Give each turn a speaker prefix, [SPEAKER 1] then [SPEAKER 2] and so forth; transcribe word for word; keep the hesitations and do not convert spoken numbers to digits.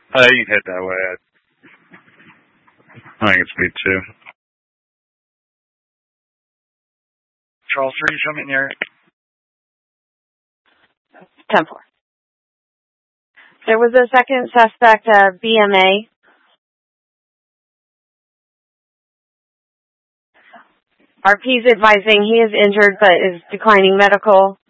[SPEAKER 1] Uh, you can head that way. I, I think it's speed two.
[SPEAKER 2] Control three, come in here.
[SPEAKER 3] ten four. There was a second suspect, uh, B M A. R P's advising he is injured but is declining medical.